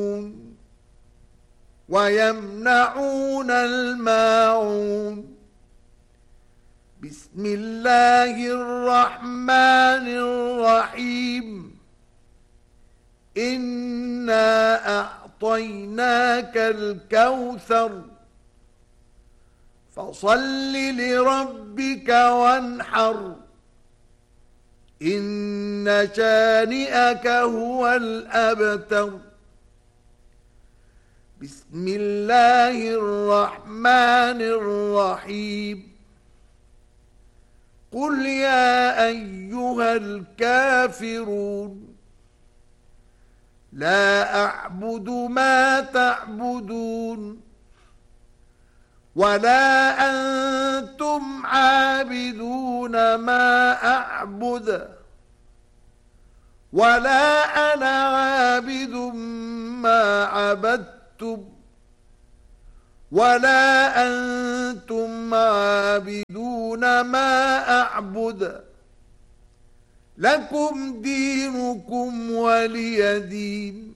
ويمنعون الماعون. بسم الله الرحمن الرحيم. إنا أعطيناك الكوثر فصل لربك وانحر إن شانئك هو الأبتر. بسم الله الرحمن الرحيم. قل يا أيها الكافرون لا أعبد ما تعبدون ولا أنتم عابدون ما أعبد ولا أنا عابد ما عبدتم ولا أنتم عابدون ما أعبد لكم دينكم ولي دين.